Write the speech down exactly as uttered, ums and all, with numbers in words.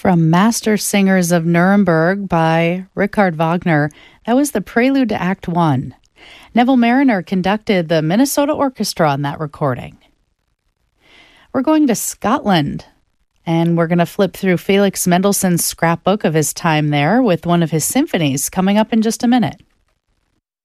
From Master Singers of Nuremberg by Richard Wagner, that was the prelude to Act One. Neville Mariner conducted the Minnesota Orchestra on that recording. We're going to Scotland, and we're going to flip through Felix Mendelssohn's scrapbook of his time there with one of his symphonies coming up in just a minute.